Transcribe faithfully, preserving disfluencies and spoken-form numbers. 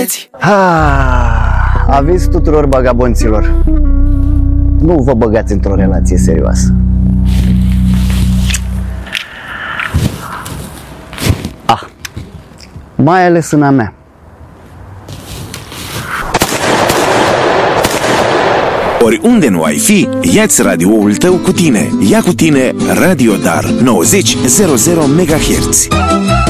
Ah, aviz tuturor bagabonților. Nu vă băgați într-o relație serioasă. Ah, mai ales în a mea. Oriunde nu ai fi, ia-ți radioul tău cu tine. Ia cu tine Radio Dar nouăzeci virgulă zero MHz.